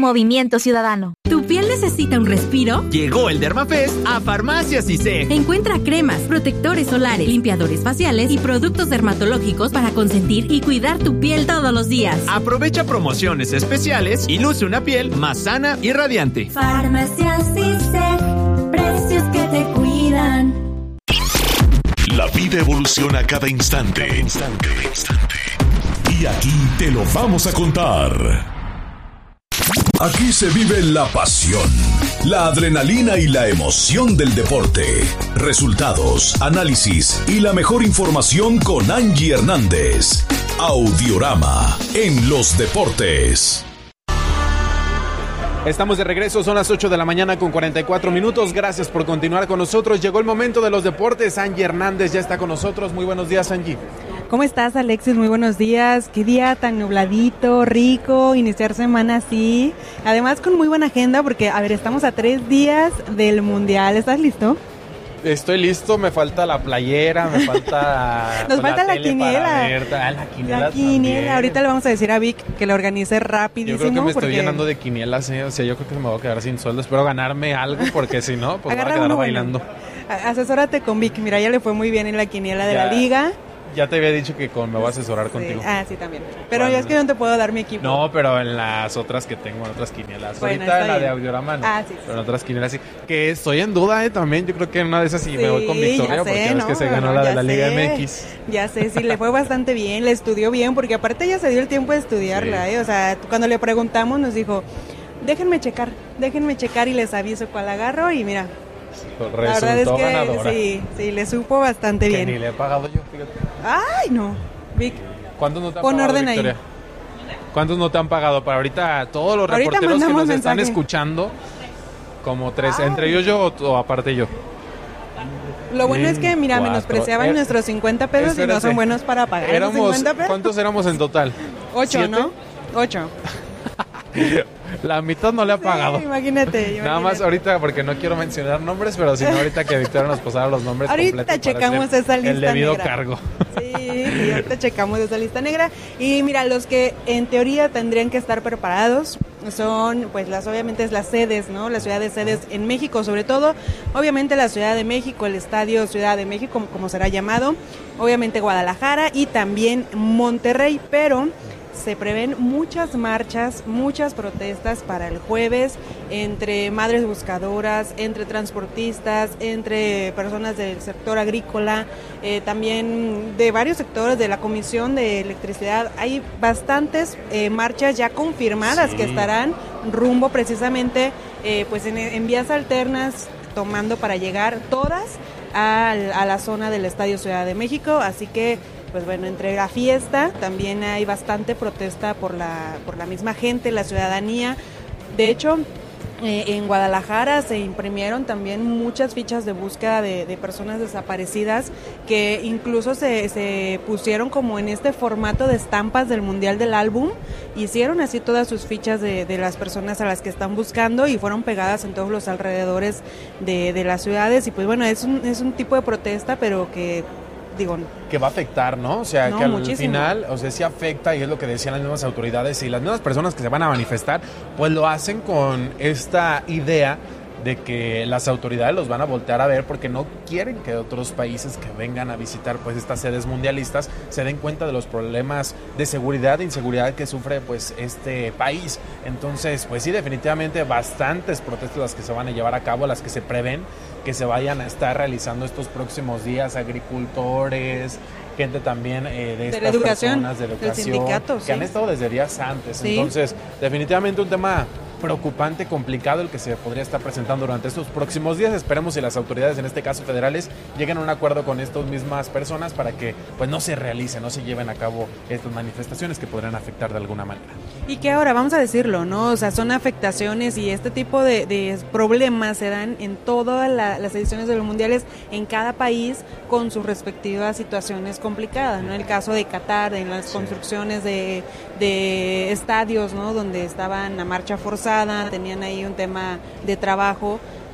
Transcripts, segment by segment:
Movimiento Ciudadano. ¿Tu piel necesita un respiro? Llegó el Dermafest a Farmacias ICE. Encuentra cremas, protectores solares, limpiadores faciales y productos dermatológicos para consentir y cuidar tu piel todos los días. Aprovecha promociones especiales y luce una piel más sana y radiante. Farmacias ICE, precios que te cuidan. La vida evoluciona cada instante. Y aquí te lo vamos a contar. Aquí se vive la pasión, la adrenalina y la emoción del deporte. Resultados, análisis y la mejor información con Angie Hernández. Audiorama en los deportes. Estamos de regreso, son las 8 de la mañana con 44 minutos. Gracias por continuar con nosotros. Llegó el momento de los deportes. Angie Hernández ya está con nosotros. Muy buenos días, Angie. ¿Cómo estás, Alexis? Muy buenos días. Qué día tan nubladito, rico, iniciar semana así. Además con muy buena agenda porque, estamos a 3 días del Mundial. ¿Estás listo? Estoy listo, me falta la playera, me falta... Nos falta la quiniela. La quiniela. Ahorita le vamos a decir a Vic que lo organice rapidísimo. Yo creo que me estoy llenando de quinielas, O sea, yo creo que me voy a quedar sin sueldo. Espero ganarme algo porque si no, pues voy a quedar bailando. Asesórate con Vic. Mira, ya le fue muy bien en la quiniela de la liga. Ya te había dicho que me voy a asesorar contigo. Sí, también. Pero ya es que no te puedo dar mi equipo. No, pero en las otras que tengo, en otras quinielas. Bueno, ahorita en la de Audiorama no. Sí. Pero en otras quinielas sí. Que estoy en duda, también. Yo creo que en una de esas sí me voy con victoria. Porque es que se ganó la de la Liga MX. Ya sé, sí, le fue bastante bien, le estudió bien. Porque aparte ella se dio el tiempo de estudiarla, O sea, cuando le preguntamos nos dijo, déjenme checar y les aviso cuál agarro. Y mira, la verdad es que ganadora. Sí, le supo bastante bien. Que ni le he pagado yo, fíjate. Ay, no, Vic. ¿Cuántos no te han pon pagado, orden Victoria? ahí. ¿Cuántos no te han pagado? Para ahorita todos los reporteros que nos están escuchando, como 3, entre yo o aparte yo. Lo bueno es que, mira, menospreciaban nuestros 50 pesos y no son buenos para pagar. ¿Cuántos éramos en total? 8, 7. ¿no? 8. La mitad no le ha pagado. Imagínate. Nada más ahorita, porque no quiero mencionar nombres, pero si no, ahorita que Victoria nos pasara los nombres completos. Ahorita checamos esa lista el debido negra. cargo. Sí, ahorita checamos esa lista negra. Y mira, los que en teoría tendrían que estar preparados son, pues, obviamente las sedes, ¿no? Las ciudades sedes en México, sobre todo. Obviamente la Ciudad de México, el Estadio Ciudad de México, como será llamado. Obviamente Guadalajara y también Monterrey, pero se prevén muchas marchas, muchas protestas para el jueves entre madres buscadoras, entre transportistas, entre personas del sector agrícola, también de varios sectores de la Comisión de Electricidad. Hay bastantes marchas ya confirmadas que estarán rumbo precisamente pues en vías alternas, tomando para llegar todas a la zona del Estadio Ciudad de México, así que pues bueno, entre la fiesta también hay bastante protesta por la misma gente, la ciudadanía. De hecho, en Guadalajara se imprimieron también muchas fichas de búsqueda de personas desaparecidas que incluso se pusieron como en este formato de estampas del Mundial del Álbum. Hicieron así todas sus fichas de las personas a las que están buscando y fueron pegadas en todos los alrededores de las ciudades. Y pues bueno, es un tipo de protesta, pero que va a afectar, ¿no? O sea, que al muchísimo. final, sí afecta, y es lo que decían las mismas autoridades y las mismas personas que se van a manifestar, pues lo hacen con esta idea de que las autoridades los van a voltear a ver porque no quieren que otros países que vengan a visitar pues estas sedes mundialistas se den cuenta de los problemas de seguridad e inseguridad que sufre pues este país. Entonces, pues sí, definitivamente bastantes protestas las que se van a llevar a cabo, las que se prevén que se vayan a estar realizando estos próximos días, agricultores, gente también de estas personas de educación, que han estado desde días antes. Sí. Entonces, definitivamente un tema preocupante, complicado, el que se podría estar presentando durante estos próximos días. Esperemos que las autoridades, en este caso federales, lleguen a un acuerdo con estas mismas personas para que pues no se realicen, no se lleven a cabo estas manifestaciones que podrían afectar de alguna manera. Y que ahora, vamos a decirlo, ¿no? O sea, son afectaciones y este tipo de problemas se dan en todas las ediciones de los mundiales en cada país con sus respectivas situaciones complicadas, ¿no? El caso de Qatar, en las construcciones de estadios, ¿no? Donde estaban a marcha forzada, tenían ahí un tema de trabajo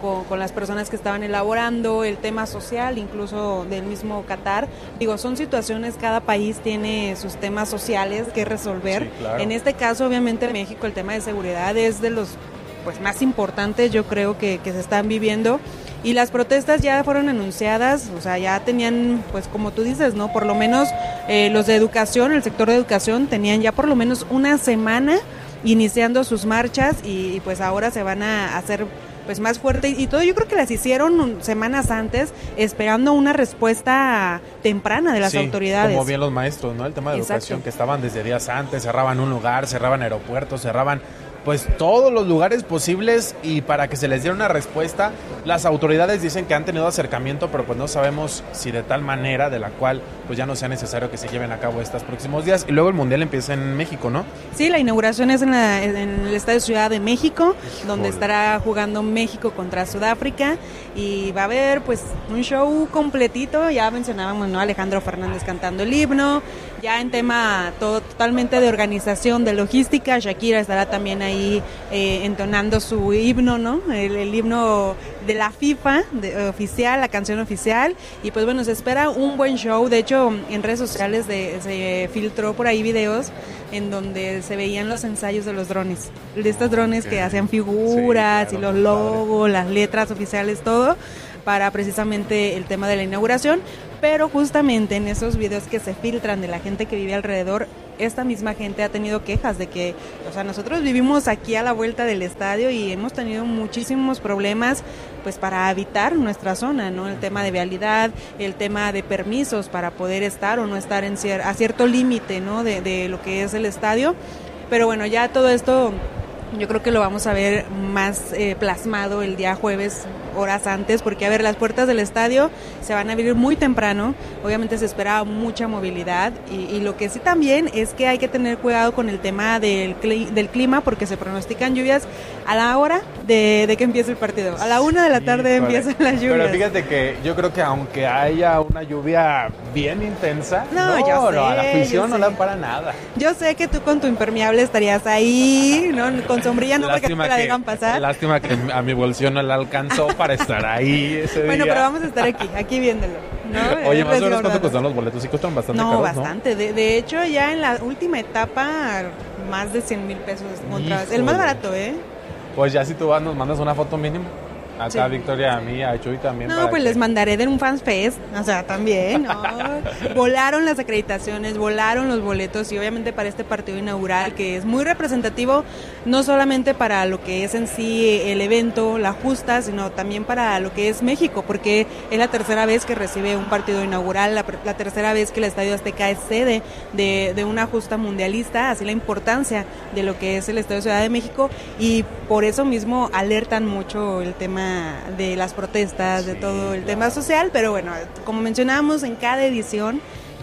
con las personas que estaban elaborando, el tema social, incluso del mismo Qatar. Digo, son situaciones, cada país tiene sus temas sociales que resolver. Sí, claro. En este caso, obviamente, México, el tema de seguridad es de los pues más importantes, yo creo, que se están viviendo. Y las protestas ya fueron anunciadas, o sea, ya tenían, pues como tú dices, ¿no? Por lo menos los de educación, el sector de educación, tenían ya por lo menos una semana iniciando sus marchas y pues ahora se van a hacer pues más fuerte y todo. Yo creo que las hicieron semanas antes, esperando una respuesta temprana de las autoridades. Como bien los maestros, ¿no? El tema de educación, que estaban desde días antes, cerraban un lugar, cerraban aeropuertos, cerraban pues todos los lugares posibles, y para que se les diera una respuesta, las autoridades dicen que han tenido acercamiento, pero pues no sabemos si de tal manera de la cual pues ya no sea necesario que se lleven a cabo estos próximos días. Y luego el Mundial empieza en México, ¿no? Sí, la inauguración es en el Estadio Ciudad de México, donde estará jugando México contra Sudáfrica, y va a haber pues un show completito. Ya mencionábamos, ¿no? Alejandro Fernández cantando el himno. Ya en tema totalmente de organización, de logística, Shakira estará también ahí entonando su himno, ¿no? El himno de la FIFA oficial, la canción oficial. Y pues bueno, se espera un buen show. De hecho, en redes sociales se filtró por ahí videos en donde se veían los ensayos de los drones, de estos drones que hacían figuras, sí, claro, y los logos, las letras oficiales, todo, para precisamente el tema de la inauguración. Pero justamente en esos videos que se filtran de la gente que vive alrededor, esta misma gente ha tenido quejas de que, o sea, nosotros vivimos aquí a la vuelta del estadio y hemos tenido muchísimos problemas pues para habitar nuestra zona, ¿no? El tema de vialidad, el tema de permisos para poder estar o no estar a cierto límite, ¿no? de lo que es el estadio. Pero bueno, ya todo esto yo creo que lo vamos a ver más plasmado el día jueves, horas antes, porque a ver, las puertas del estadio se van a abrir muy temprano. Obviamente se espera mucha movilidad y lo que sí también es que hay que tener cuidado con el tema del clima, porque se pronostican lluvias a la hora de que empiece el partido. A la 1 de la tarde empiezan las lluvias. Pero fíjate que yo creo que aunque haya una lluvia bien intensa, yo sé, a la afición no la para nada. Yo sé que tú con tu impermeable estarías ahí, ¿no? Con sombrilla, no, porque te la dejan pasar. Lástima que a mi bolsillo no la alcanzó para estar ahí ese día. Bueno, pero vamos a estar aquí viéndolo, ¿no? Oye, más o menos, ¿cuánto cuestan los boletos? Sí cuestan bastante caros, ¿no? Bastante. De hecho, ya en la última etapa, más de 100,000 pesos encontrabas. El más barato, ¿eh? Pues ya si tú vas, nos mandas una foto mínimo. Acá, sí. Victoria, a mí, a Chuy también. No, pues les mandaré de un Fans Fest, o sea, también, ¿no? Volaron las acreditaciones, volaron los boletos, y obviamente para este partido inaugural, que es muy representativo, no solamente para lo que es en sí el evento, la justa, sino también para lo que es México, porque es la tercera vez que recibe un partido inaugural, la tercera vez que el Estadio Azteca es sede de una justa mundialista, así la importancia de lo que es el Estadio Ciudad de México, y por eso mismo alertan mucho el tema de las protestas, de todo el tema social. Pero bueno, como mencionábamos, en cada edición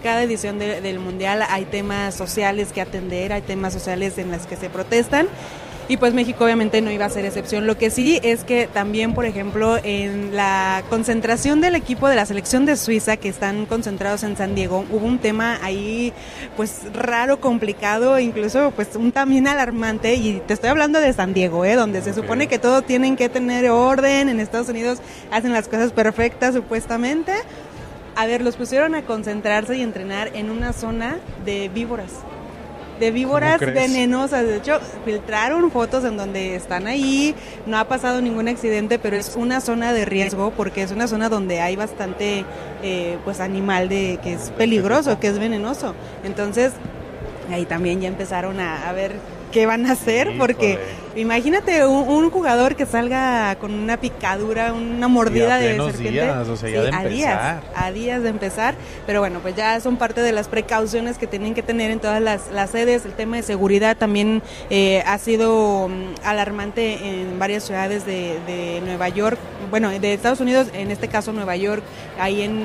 del Mundial hay temas sociales que atender, hay temas sociales en las que se protestan, y pues México obviamente no iba a ser excepción. Lo que sí es que también, por ejemplo, en la concentración del equipo de la selección de Suiza, que están concentrados en San Diego, hubo un tema ahí pues raro, complicado, incluso pues un también alarmante, y te estoy hablando de San Diego, donde se supone que todos tienen que tener orden. En Estados Unidos hacen las cosas perfectas supuestamente. A ver, los pusieron a concentrarse y entrenar en una zona de víboras venenosas. De hecho, filtraron fotos en donde están ahí. No ha pasado ningún accidente, pero es una zona de riesgo, porque es una zona donde hay bastante pues animal que es peligroso, que es venenoso. Entonces ahí también ya empezaron a ver qué van a hacer, porque imagínate un jugador que salga con una picadura, una mordida de serpiente. Días, o sea, ya a días de empezar. Pero bueno, pues ya son parte de las precauciones que tienen que tener en todas las sedes. El tema de seguridad también ha sido alarmante en varias ciudades de Nueva York, bueno, de Estados Unidos, en este caso Nueva York. Ahí en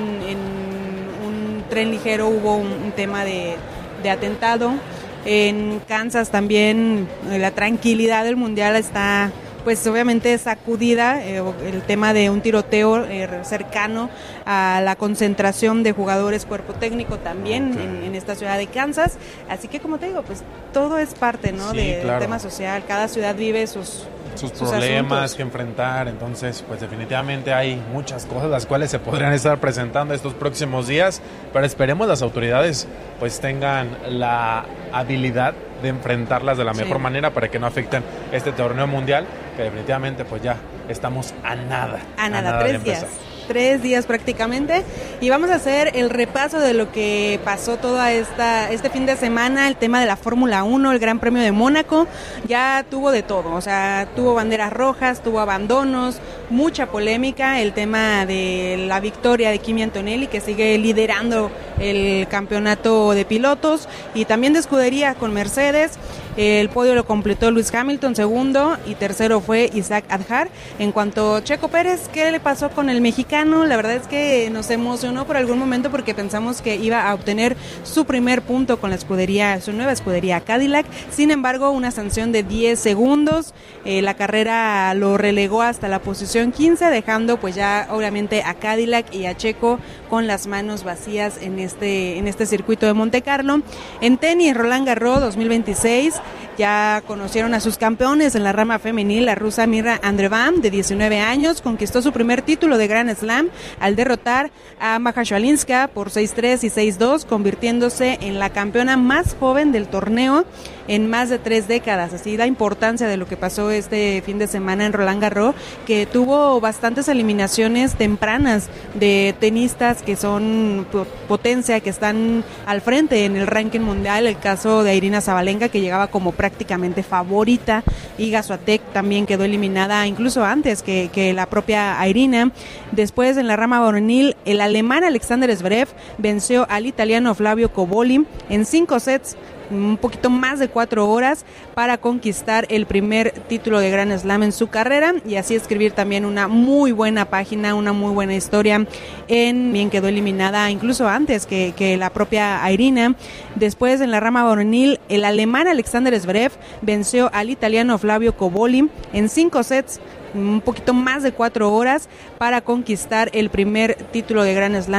un tren ligero hubo un tema de atentado. En Kansas también la tranquilidad del Mundial está pues obviamente sacudida, el tema de un tiroteo cercano a la concentración de jugadores cuerpo técnico también en esta ciudad de Kansas. Así que, como te digo, pues todo es parte, ¿no? Del tema social. Cada ciudad vive sus sus problemas asuntos que enfrentar. Entonces, pues definitivamente hay muchas cosas las cuales se podrían estar presentando estos próximos días, pero esperemos las autoridades pues tengan la habilidad de enfrentarlas de la mejor manera para que no afecten este torneo mundial, que definitivamente pues ya estamos a nada 3 días. 3 días prácticamente, y vamos a hacer el repaso de lo que pasó toda este fin de semana. El tema de la Fórmula 1, el Gran Premio de Mónaco, ya tuvo de todo, o sea, tuvo banderas rojas, tuvo abandonos, mucha polémica, el tema de la victoria de Kimi Antonelli, que sigue liderando el campeonato de pilotos, y también de escudería con Mercedes. El podio lo completó Lewis Hamilton, segundo, y tercero fue Isaac Adjar. En cuanto a Checo Pérez, ¿qué le pasó con el mexicano? La verdad es que nos emocionó por algún momento porque pensamos que iba a obtener su primer punto con la escudería, su nueva escudería Cadillac. Sin embargo, una sanción de 10 segundos. La carrera lo relegó hasta la posición 15, dejando pues ya obviamente a Cadillac y a Checo con las manos vacías en este circuito de Monte Carlo. En tenis, Roland Garros 2026, ya conocieron a sus campeones en la rama femenil. La rusa Mirra Andreeva, de 19 años, conquistó su primer título de Grand Slam al derrotar a Maja Swialinska por 6-3 y 6-2, convirtiéndose en la campeona más joven del torneo en más de 3 décadas. Así la importancia de lo que pasó este fin de semana en Roland Garros, que tuvo bastantes eliminaciones tempranas de tenistas que son potencia, que están al frente en el ranking mundial. El caso de Irina Sabalenka, que llegaba como prácticamente favorita. Iga Swiatek también quedó eliminada incluso antes que la propia Irina. Después, en la rama varonil, el alemán Alexander Zverev venció al italiano Flavio Cobolli en 5 sets, un poquito más de 4 horas, para conquistar el primer título de Grand Slam en su carrera, y así escribir también una muy buena página, una muy buena historia. Bien quedó eliminada incluso antes que la propia Irina. Después, en la rama varonil, el alemán Alexander Zverev venció al italiano Flavio Cobolli en 5 sets, un poquito más de 4 horas, para conquistar el primer título de Grand Slam